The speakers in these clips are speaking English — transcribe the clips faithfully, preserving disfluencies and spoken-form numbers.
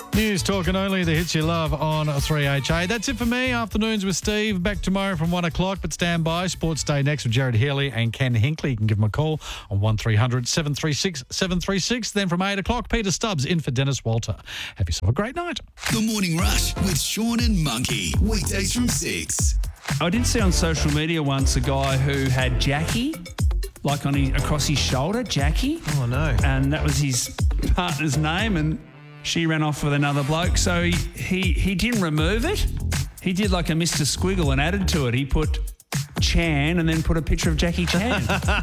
News, talk and only the hits you love on three H A. That's it for me. Afternoons with Steve. Back tomorrow from one o'clock, but stand by. Sports Day next with Jared Healy and Ken Hinkley. You can give them a call on one three hundred seven three six seven three six. Then from eight o'clock, Peter Stubbs in for Dennis Walter. Have yourself a great night. The Morning Rush with Sean and Monkey. Weekdays from six. I did see on social media once a guy who had Jackie, like on his, across his shoulder, Jackie. Oh, no. And that was his partner's name, and she ran off with another bloke. So he, he, he didn't remove it. He did like a Mister Squiggle and added to it. He put Chan and then put a picture of Jackie Chan.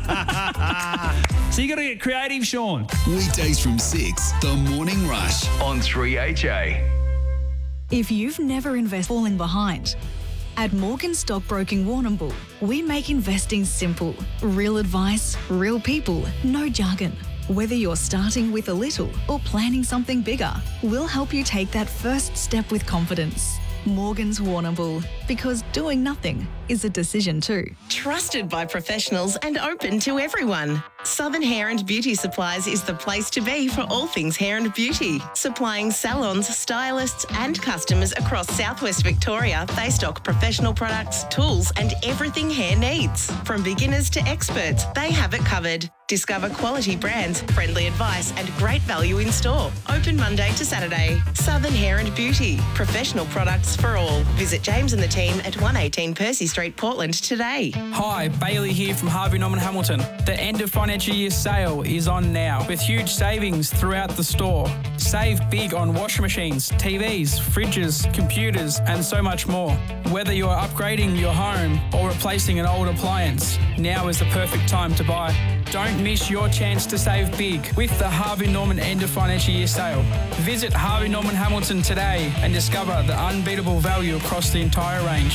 So you got to get creative, Sean. Weekdays from six, The Morning Rush on three H A. If you've never invested falling behind, at Morgan Stockbroking Warrnambool, we make investing simple. Real advice, real people, no jargon. Whether you're starting with a little or planning something bigger, we'll help you take that first step with confidence. Morgan's Warrnambool, because doing nothing is a decision too. Trusted by professionals and open to everyone. Southern Hair and Beauty Supplies is the place to be for all things hair and beauty. Supplying salons, stylists and customers across southwest Victoria, they stock professional products, tools and everything hair needs. From beginners to experts, they have it covered. Discover quality brands, friendly advice and great value in store. Open Monday to Saturday. Southern Hair and Beauty. Professional products for all. Visit James and the team at one eighteen Percy Street, Portland today. Hi, Bailey here from Harvey Norman Hamilton. The end of financial year sale is on now with huge savings throughout the store. Save big on washing machines, T Vs, fridges, computers and so much more. Whether you are upgrading your home or replacing an old appliance, now is the perfect time to buy. Don't miss your chance to save big with the Harvey Norman end of financial year sale. Visit Harvey Norman Hamilton today and discover the unbeatable value across the entire range.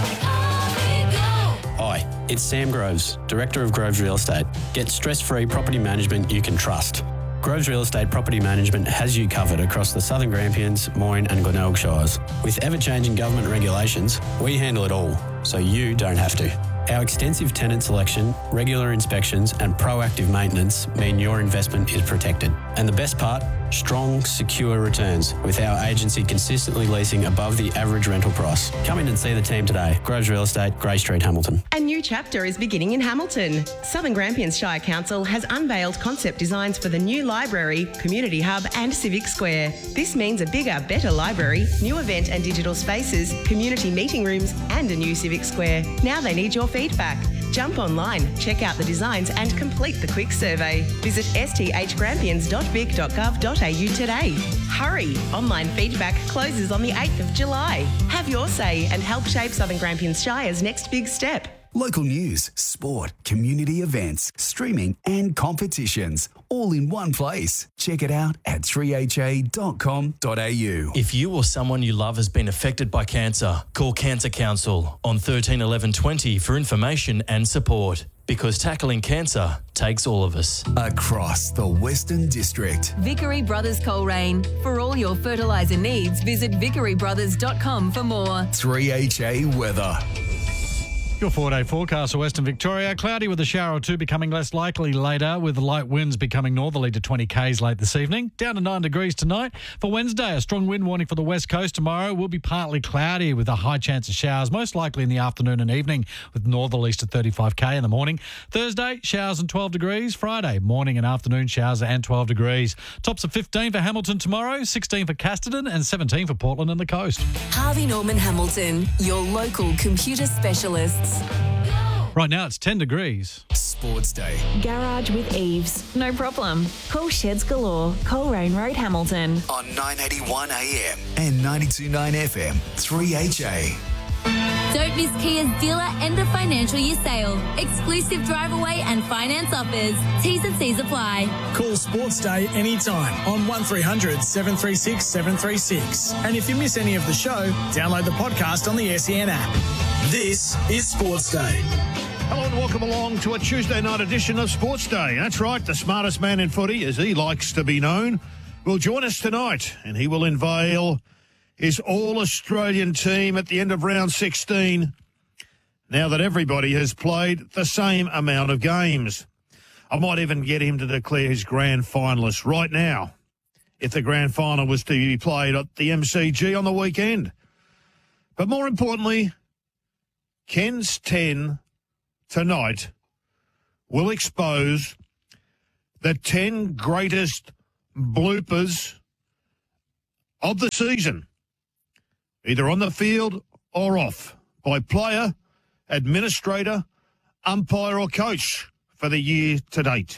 Hi, it's Sam Groves, Director of Groves Real Estate. Get stress-free property management you can trust. Groves Real Estate Property Management has you covered across the Southern Grampians, Moyne and Glenelg Shires. With ever-changing government regulations, we handle it all, so you don't have to. Our extensive tenant selection, regular inspections and proactive maintenance mean your investment is protected. And the best part? Strong, secure returns with our agency consistently leasing above the average rental price. Come in and see the team today. Groves Real Estate, Grey Street, Hamilton. A new chapter is beginning in Hamilton. Southern Grampians Shire Council has unveiled concept designs for the new library, community hub and civic square. This means a bigger, better library, new event and digital spaces, community meeting rooms and a new civic square. Now they need your feedback. Jump online, check out the designs and complete the quick survey. Visit s t h grampians dot vic dot gov dot a u today. Hurry! Online feedback closes on the eighth of July. Have your say and help shape Southern Grampians Shire's next big step. Local news, sport, community events, streaming and competitions, all in one place. Check it out at three h a dot com dot a u. If you or someone you love has been affected by cancer, call Cancer Council on thirteen eleven twenty for information and support. Because tackling cancer takes all of us. Across the Western District. Vickery Brothers Coleraine. For all your fertiliser needs, visit vickery brothers dot com for more. three H A weather. Your four-day forecast for Western Victoria. Cloudy with a shower or two becoming less likely later, with light winds becoming northerly to twenty kays late this evening. Down to nine degrees tonight. For Wednesday, a strong wind warning for the west coast. Tomorrow will be partly cloudy with a high chance of showers, most likely in the afternoon and evening, with northerlies to thirty-five k in the morning. Thursday, showers and twelve degrees. Friday, morning and afternoon showers and twelve degrees. Tops of fifteen for Hamilton tomorrow, sixteen for Casterton and seventeen for Portland and the coast. Harvey Norman Hamilton, your local computer specialists. Right now it's ten degrees. Sports Day. Garage with Eves. No problem. Call Sheds Galore, Coleraine Road, Hamilton. On nine eighty-one A M and ninety-two point nine F M, three H A. Don't miss Kia's dealer end of financial year sale. Exclusive drive away and finance offers. T's and C's apply. Call Sports Day anytime on one three hundred seven three six seven three six. And if you miss any of the show, download the podcast on the S E N app. This is Sports Day. Hello and welcome along to a Tuesday night edition of Sports Day. That's right, the smartest man in footy, as he likes to be known, will join us tonight, and he will unveil his All-Australian team at the end of round sixteen, now that everybody has played the same amount of games. I might even get him to declare his grand finalists right now if the grand final was to be played at the M C G on the weekend. But more importantly, Ken's ten tonight will expose the ten greatest bloopers of the season, either on the field or off, by player, administrator, umpire or coach for the year to date.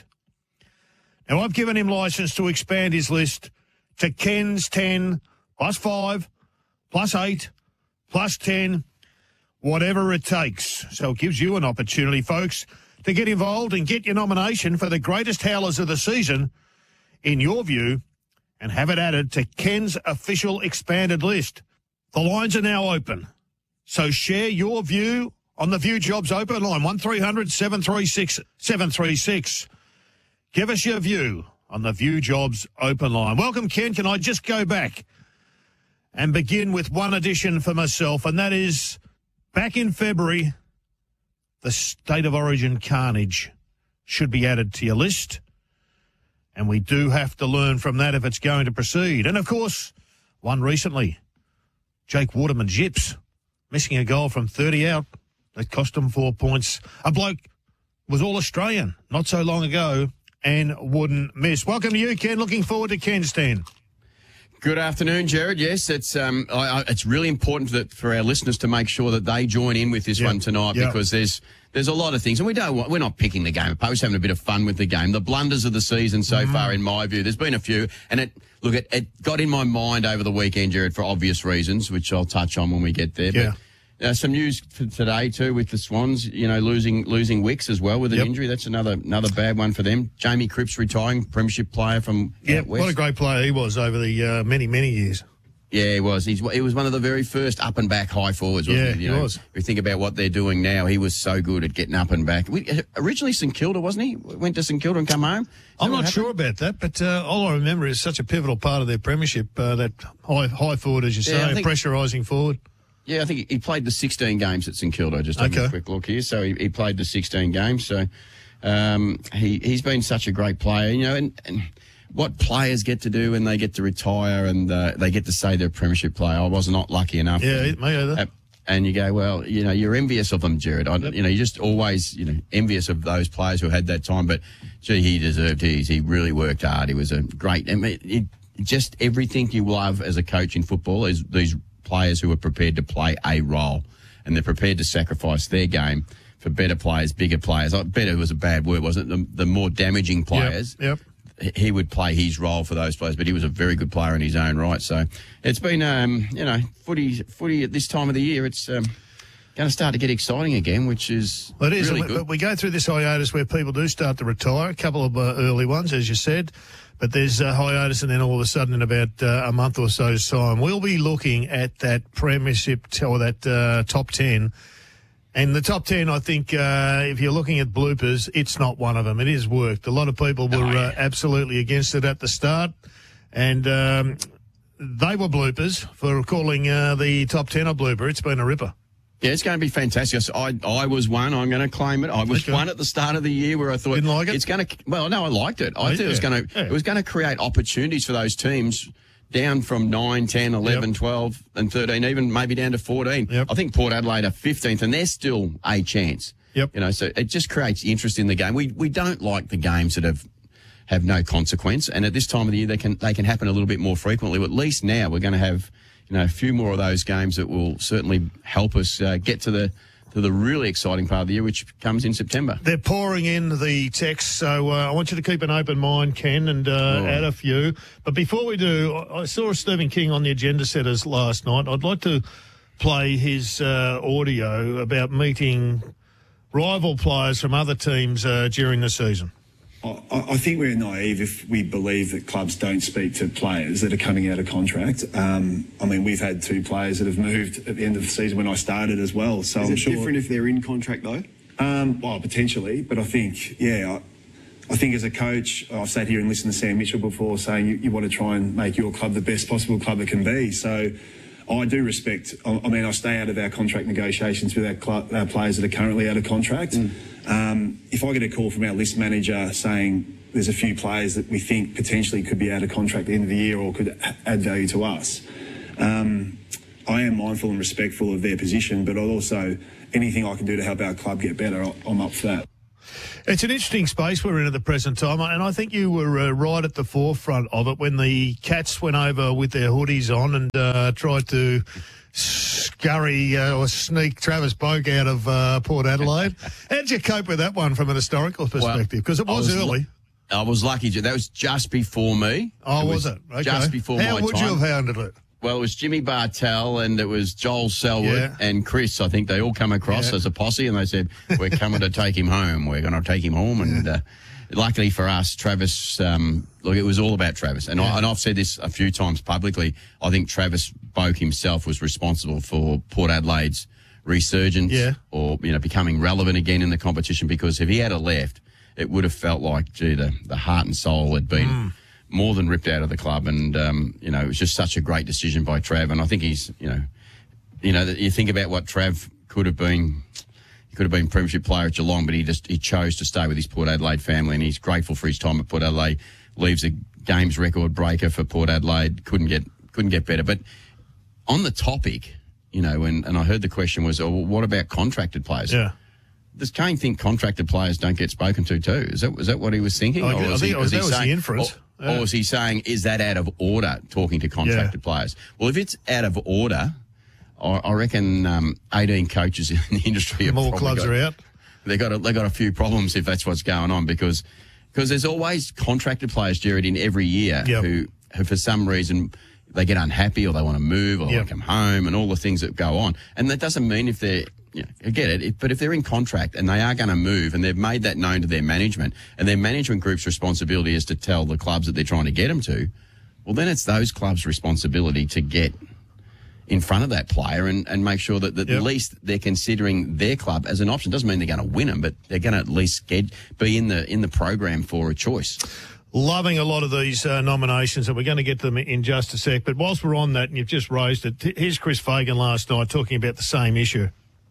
Now, I've given him licence to expand his list to Ken's ten, plus five, plus eight, plus ten, whatever it takes. So it gives you an opportunity, folks, to get involved and get your nomination for the greatest howlers of the season, in your view, and have it added to Ken's official expanded list. The lines are now open. So share your view on the View Jobs open line, one three hundred seven three six seven three six. Give us your view on the View Jobs open line. Welcome, Ken. Can I just go back and begin with one addition for myself, and that is back in February, the State of Origin carnage should be added to your list, and we do have to learn from that if it's going to proceed. And, of course, one recently, Jake Waterman Jips, missing a goal from thirty out. That cost him four points. A bloke was All-Australian not so long ago and wouldn't miss. Welcome to you, Ken. Looking forward to Ken's ten. Good afternoon, Jared. Yes, it's um, I, I, it's really important that for our listeners to make sure that they join in with this yep. one tonight yep. because there's there's a lot of things, and we don't want, we're not picking the game apart. We're just having a bit of fun with the game. The blunders of the season so mm. far, in my view, there's been a few, and it look it, it got in my mind over the weekend, Jared, for obvious reasons, which I'll touch on when we get there. Yeah. But, Uh, some news for today too with the Swans, you know, losing losing Wicks as well with an yep. injury. That's another another bad one for them. Jamie Cripps retiring, premiership player from yeah, out west. What a great player he was over the uh, many many years. Yeah, he was. He's he was one of the very first up and back high forwards. Wasn't yeah, he? You he know, was. If you think about what they're doing now, he was so good at getting up and back. We, originally St Kilda, wasn't he? Went to St Kilda and come home. I'm not sure about that, but uh, all I remember is such a pivotal part of their premiership, uh, that high high forward, as you say, yeah, think, pressurising forward. Yeah, I think he played the sixteen games at St Kilda. Just having okay. a quick look here. So he, he played the sixteen games. So um, he he's been such a great player, you know. And, and what players get to do when they get to retire and uh, they get to say they're a premiership player. I was not lucky enough. Yeah, me either. Uh, and you go, well, you know, you're envious of them, Jared. I, you know, you're just always, you know, envious of those players who had that time. But gee, he deserved his. He really worked hard. He was a great. I mean, it, just everything you love as a coach in football is these players who are prepared to play a role, and they're prepared to sacrifice their game for better players, bigger players. Better was a bad word, wasn't it? The, the more damaging players, yep, yep. he would play his role for those players, but he was a very good player in his own right. So it's been, um, you know, footy, footy at this time of the year, it's um, going to start to get exciting again, which is well, it is, really but good. We go through this hiatus where people do start to retire, a couple of uh, early ones, as you said. But there's a hiatus, and then all of a sudden, in about uh, a month or so's time, we'll be looking at that premiership t- or that uh, top ten. And the top ten, I think, uh, if you're looking at bloopers, it's not one of them. It is worked. A lot of people were oh, yeah. uh, absolutely against it at the start, and um, they were bloopers for calling uh, the top ten a blooper. It's been a ripper. Yeah, it's going to be fantastic. I I was one. I'm going to claim it. I was okay. one at the start of the year where I thought didn't like it. It's going to. Well, no, I liked it. I yeah. thought it was going to. Yeah. It was going to create opportunities for those teams down from nine, ten, eleven, yep. twelve, and thirteen, even maybe down to fourteen. Yep. I think Port Adelaide are fifteenth, and they're still a chance. Yep. You know, so it just creates interest in the game. We we don't like the games that have have no consequence, and at this time of the year, they can they can happen a little bit more frequently. But at least now we're going to have, you know, a few more of those games that will certainly help us uh, get to the to the really exciting part of the year, which comes in September. They're pouring in the texts, so uh, I want you to keep an open mind, Ken, and uh, oh. add a few. But before we do, I saw Stephen King on the Agenda Setters last night. I'd like to play his uh, audio about meeting rival players from other teams uh, during the season. I, I think we're naive if we believe that clubs don't speak to players that are coming out of contract. Um, I mean, we've had two players that have moved at the end of the season when I started as well. So Is I'm it sure, different if they're in contract though? Um, well, potentially, but I think, yeah, I, I think as a coach, I've sat here and listened to Sam Mitchell before saying you, you want to try and make your club the best possible club it can be. So I do respect, I, I mean, I stay out of our contract negotiations with our, cl- our players that are currently out of contract. Mm. Um, if I get a call from our list manager saying there's a few players that we think potentially could be out of contract at the end of the year or could add value to us. Um, I am mindful and respectful of their position, but I'll also, anything I can do to help our club get better, I'm up for that. It's an interesting space we're in at the present time, and I think you were uh, right at the forefront of it when the Cats went over with their hoodies on and uh, tried to scurry uh, or sneak Travis Boak out of uh, Port Adelaide. How did you cope with that one from an historical perspective? Because well, it was, was early. I was lucky. That was just before me. Oh, it was, was it? Okay. Just before How my time. How would you have handled it? Well, it was Jimmy Bartell and it was Joel Selwood yeah. and Chris. I think they all come across yeah. as a posse and they said, we're coming to take him home. We're going to take him home. And yeah. uh, luckily for us, Travis, um, look, it was all about Travis. And, yeah. I, and I've said this a few times publicly. I think Travis Boak himself was responsible for Port Adelaide's resurgence yeah. or, you know, becoming relevant again in the competition, because if he had a left, it would have felt like, gee, the, the heart and soul had been... Mm. more than ripped out of the club, and um, you know, it was just such a great decision by Trav. And I think he's, you know, you know, you think about what Trav could have been. He could have been Premiership player at Geelong, but he just he chose to stay with his Port Adelaide family, and he's grateful for his time at Port Adelaide. Leaves a games record breaker for Port Adelaide. Couldn't get couldn't get better. But on the topic, you know, and and I heard the question was, oh, well, what about contracted players? Yeah. Does Kane think contracted players don't get spoken to too? Is that was that what he was thinking? I, or I was think he, was that he was saying, the inference. Or, yeah. or was he saying, is that out of order, talking to contracted yeah. players? Well, if it's out of order, I, I reckon um, eighteen coaches in the industry have more probably clubs got, are out. They got a, they got a few problems if that's what's going on, because because there's always contracted players, Jared, in every year yep. who, who for some reason they get unhappy or they want to move or they yep. want to come home and all the things that go on. And that doesn't mean if they're You know, I get it, if, but if they're in contract and they are going to move and they've made that known to their management, and their management group's responsibility is to tell the clubs that they're trying to get them to, well, then it's those clubs' responsibility to get in front of that player and, and make sure that, that yep. at least they're considering their club as an option. Doesn't mean they're going to win them, but they're going to at least get, be in the in the program for a choice. Loving a lot of these uh, nominations, and we're going to get to them in just a sec. But whilst we're on that, and you've just raised it, here's Chris Fagan last night talking about the same issue.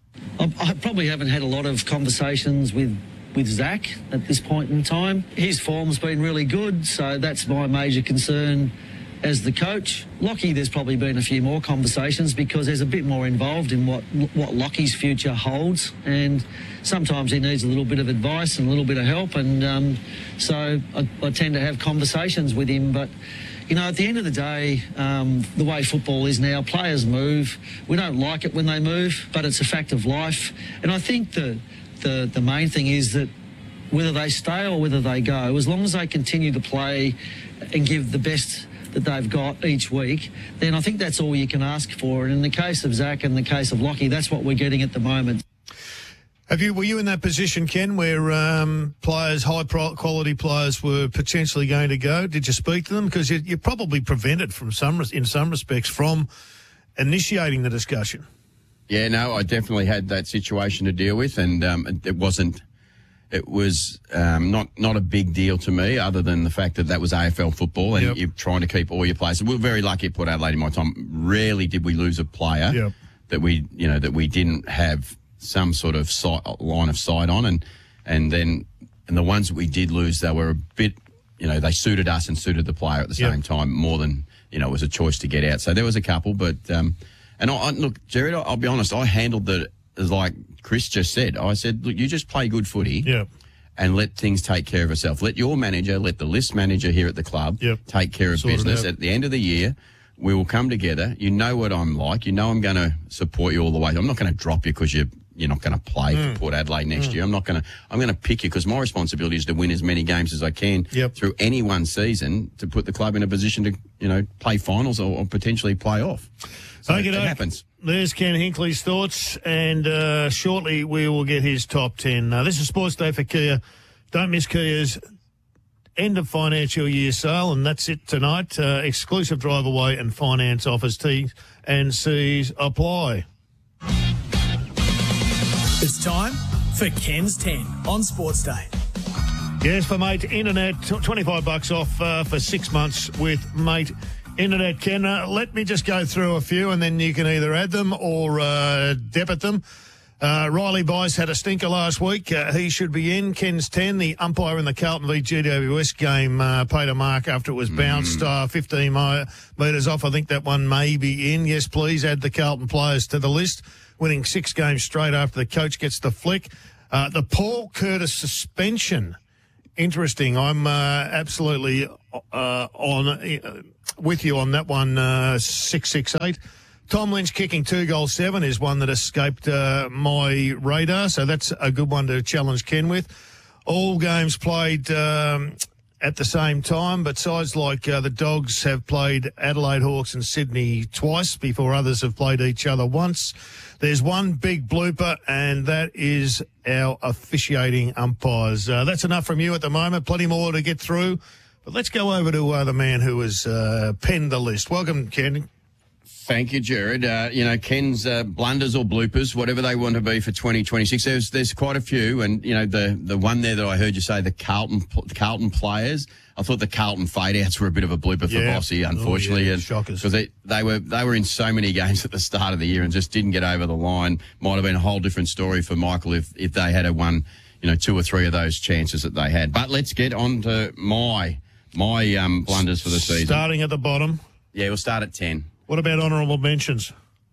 I probably haven't had a lot of conversations with with Zach at this point in time. His form's been really good, so that's my major concern as the coach. Lockie, there's probably been a few more conversations because there's a bit more involved in what what Lockie's future holds, and sometimes he needs a little bit of advice and a little bit of help, and um, so I, I tend to have conversations with him. But you know, at the end of the day, um, the way football is now, players move. We don't like it when they move, but it's a fact of life. And I think the, the, the main thing is that whether they stay or whether they go, as long as they continue to play and give the best that they've got each week, then I think that's all you can ask for. And in the case of Zach and the case of Lockie, that's what we're getting at the moment. Have you, were you in that position, Ken, where um, players, high-quality players, were potentially going to go? Did you speak to them? Because you, you're probably prevented from some, in some respects, from initiating the discussion. Yeah, no, I definitely had that situation to deal with, and um, it wasn't. It was um, not not a big deal to me, other than the fact that that was A F L football, and yep. you're trying to keep all your players. We were very lucky at Port Adelaide in my time. Rarely did we lose a player yep. that we, you know, that we didn't have some sort of sight, line of sight on, and and then and the ones that we did lose, they were a bit, you know, they suited us and suited the player at the yep. same time more than, you know, it was a choice to get out. So there was a couple, but um, and I, I look, Jared, I'll be honest, I handled it as like Chris just said. I said, look, you just play good footy, yep. and let things take care of itself. Let your manager, let the list manager here at the club yep. take care of sort business. At the end of the year, we will come together. You know what I'm like. You know I'm going to support you all the way. I'm not going to drop you because you you're not going to play mm. for Port Adelaide next mm. year. I'm not going to. I'm going to pick you because my responsibility is to win as many games as I can yep. through any one season to put the club in a position to, you know, play finals or, or potentially play off. So okay, it happens. There's Ken Hinkley's thoughts, and uh, shortly we will get his top ten. Uh, this is Sports Day for Kia. Don't miss Kia's end of financial year sale, and that's it tonight. Uh, exclusive drive away and finance offers. T's and C's apply. It's time for Ken's ten on Sports Day. Yes, for Mate Internet, twenty-five bucks off uh, for six months with Mate Internet. Ken, uh, let me just go through a few and then you can either add them or uh, debit them. Uh, Riley Bice had a stinker last week. Uh, he should be in. Ken's ten. The umpire in the Carlton v G W S game uh, paid a mark after it was bounced Mm. uh, fifteen mi- metres off. I think that one may be in. Yes, please add the Carlton players to the list. Winning six games straight after the coach gets the flick. Uh, the Paul Curtis suspension. Interesting. I'm uh, absolutely uh, on uh, with you on that one, uh, six six eight. Tom Lynch kicking two goals seven is one that escaped uh, my radar, so that's a good one to challenge Ken with. All games played um, at the same time, but sides like uh, the Dogs have played Adelaide Hawks and Sydney twice before others have played each other once. There's one big blooper, and that is our officiating umpires. Uh, that's enough from you at the moment. Plenty more to get through, but let's go over to uh, the man who has uh, penned the list. Welcome, Ken. Thank you, Jared. Uh, you know, Ken's uh, blunders or bloopers, whatever they want to be for twenty twenty-six. There's there's quite a few, and you know the the one there that I heard you say the Carlton the Carlton players. I thought the Carlton fade outs were a bit of a blooper for Yeah. Bossy, unfortunately, Oh, yeah. and Shockers. because they they were they were in so many games at the start of the year and just didn't get over the line. Might have been a whole different story for Michael if if they had a won, you know, two or three of those chances that they had. But let's get on to my my um, blunders for the season. Starting at the bottom. Yeah, we'll start at ten. What about honourable mentions?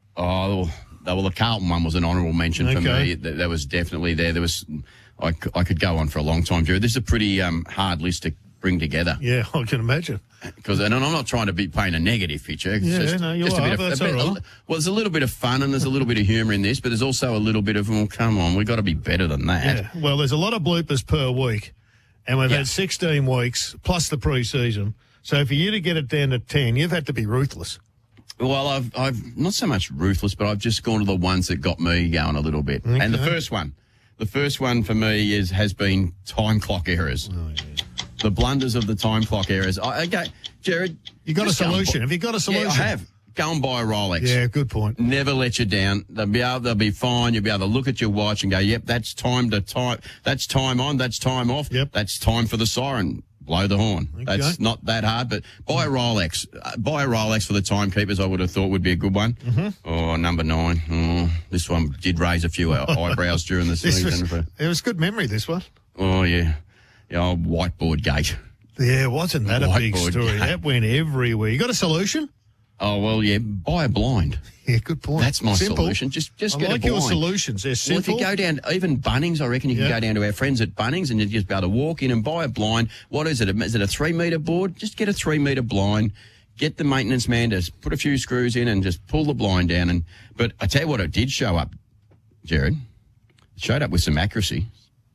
Oh, well, the Carlton one was an honourable mention for Okay. me. That, that was definitely there. There was, I, c- I could go on for a long time, Jared. This is a pretty um, hard list to bring together. Yeah, I can imagine. Because, and I'm not trying to be painting a negative picture. It's Yeah, just, no, you just are, a bit but of, that's a bit, all a- right. well, there's a little bit of fun and there's a little bit of humour in this, but there's also a little bit of, well, come on, we've got to be better than that. Yeah. Well, there's a lot of bloopers per week, and we've Yeah. had sixteen weeks plus the pre-season. So for you to get it down to ten, you've had to be ruthless. Well, I've, I've not so much ruthless, but I've just gone to the ones that got me going a little bit. Okay. And the first one, the first one for me is has been time clock errors. Oh, yeah. The blunders of the time clock errors. I, okay, Jared, You got a just go and solution? bu- Have you got a Yeah, solution? I have. Go and buy a Rolex. Yeah, good point. Never let you down. They'll be able, they'll be fine. You'll be able to look at your watch and go, "Yep, that's time to time. That's time on. That's time off. Yep. That's time for the siren. Blow the horn." Okay. That's not that hard. But buy a Rolex. Uh, buy a Rolex for the timekeepers. I would have thought would be a good one. Mm-hmm. Oh, number nine. Oh, this one did raise a few eyebrows during the This season. was, for- it was good memory, this one. oh yeah, yeah. Old whiteboard gate. Yeah, wasn't that a big Whiteboard story? game. That went everywhere. You got a solution? Oh well, yeah. Buy a blind. Yeah, good point. That's my Simple. solution. Just just I get like a your blind. solutions. They're Well, simple. if you go down, even Bunnings, I reckon you can Yeah. go down to our friends at Bunnings and you just be able to walk in and buy a blind. What is it? Is it a three metre board? Just get a three metre blind. Get the maintenance man to put a few screws in and just pull the blind down. And but I tell you what, it did show up, Jared. It showed up with some accuracy.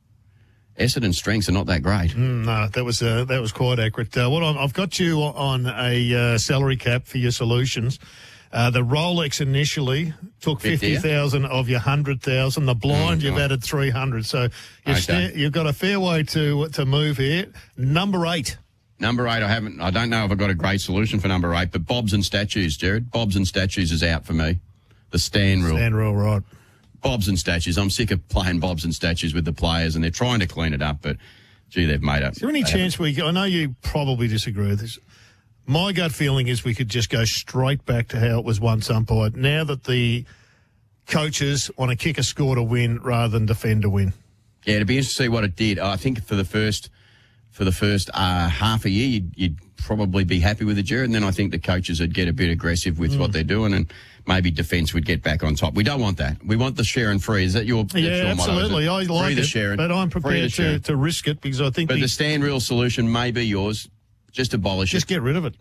Essendon strengths are not that great. Mm, no, that was uh, that was quite accurate. Uh, what I'm, I've got you on a uh, salary cap for your solutions. Uh, the Rolex initially took Fifty, fifty thousand of your hundred thousand. The blind Mm, you've oh. added three hundred. So you've, Okay. sta- you've got a fair way to to move here. Number eight. Number eight, I haven't. I don't know if I've got a great solution for number eight, but Bobs and Statues, Jared. Bobs and Statues is out for me. The stand rule. Stand rule, right. Bobs and Statues. I'm sick of playing Bobs and Statues with the players, and they're trying to clean it up, but gee, they've made up. Is there any chance we? I know you probably disagree with this. My gut feeling is we could just go straight back to how it was once umpired. Now that the coaches want to kick a score to win rather than defend to win. Yeah, it'd be interesting to see what it did. I think for the first for the first uh, half a year, you'd, you'd probably be happy with it, Jared, and then I think the coaches would get a bit aggressive with Mm. what they're doing, and maybe defence would get back on top. We don't want that. We want the share and free. Is that your, that's Yeah, your motto, is it? absolutely. I Free like the it, share and- but I'm free the prepared share. to, to risk it because I think But the, the stand rule solution may be yours. Just abolish just it. get rid of it.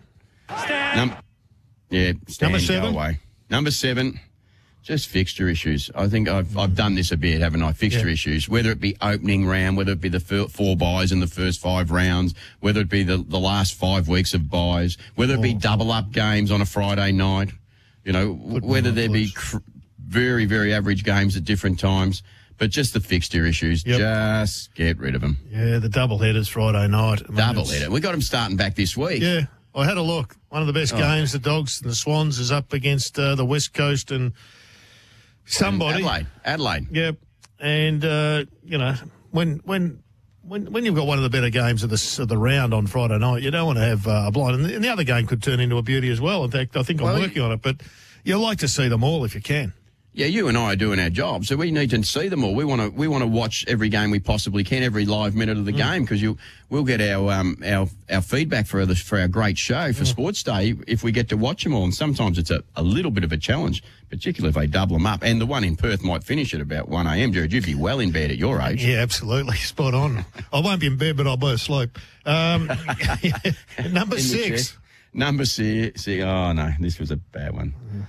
Num- yeah, stand, Number seven? Go away. Number seven, just fixture issues. I think I've I've done this a bit, haven't I? Fixture Yeah. issues, whether it be opening round, whether it be the fir- four buys in the first five rounds, whether it be the, the last five weeks of buys, whether it be Oh. double up games on a Friday night, you know, w- whether on, there be please. cr- very, very average games at different times. But just the fixture issues, Yep. just get rid of them. Yeah, the double headers Friday night. I mean, Double it's- header. We got them starting back this week. Yeah, I had a look. One of the best Oh. games. The Dogs and the Swans is up against uh, the West Coast and somebody. Adelaide. Adelaide. Yep. And, uh, you know, when when when when you've got one of the better games of the, of the round on Friday night, you don't want to have uh, a blind. And the, and the other game could turn into a beauty as well. In fact, I think I'm Well, working on it. But you like to see them all if you can. Yeah, you and I are doing our job, so we need to see them all. We want to we want to watch every game we possibly can, every live minute of the mm. game, because you we'll get our um our our feedback for the for our great show for mm. Sports Day if we get to watch them all. And sometimes it's a, a little bit of a challenge, particularly if they double them up. And the one in Perth might finish at about one a m. Jared, you'd be well in bed at your age. Yeah, absolutely, spot on. I won't be in bed, but I'll be asleep. Um, number in six. Number six. Oh no, this was a bad one.